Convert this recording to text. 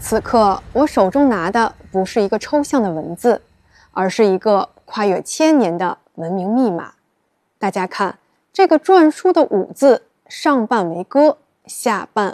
此刻我手中拿的不是一个抽象的文字，而是一个跨越1000年的文明密码。大家看，这个篆书的“武”字，上半为戈，下半